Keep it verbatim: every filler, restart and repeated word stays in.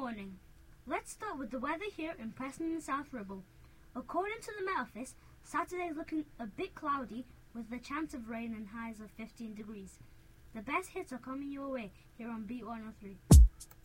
morning. Let's start with the weather here in Preston and South Ribble. According to the Met Office, Saturday is looking a bit cloudy with the chance of rain and highs of fifteen degrees. The best hits are coming your way here on Beat one oh three.